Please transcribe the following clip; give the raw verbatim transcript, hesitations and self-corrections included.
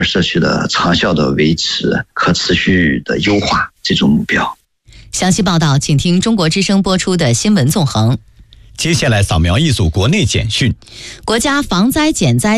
社区的长效的维持、可持续的优化这种目标。 详细报道，请听中国之声播出的新闻纵横。 接下来扫描一组国内简讯。 国家防灾减灾